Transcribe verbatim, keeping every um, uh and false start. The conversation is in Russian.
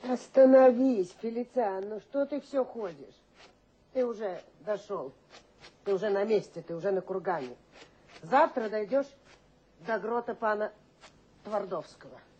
Остановись, Фелициан, ну что ты все ходишь? Ты уже дошел, ты уже на месте, ты уже на кургане. Завтра дойдешь до грота пана Твардовского.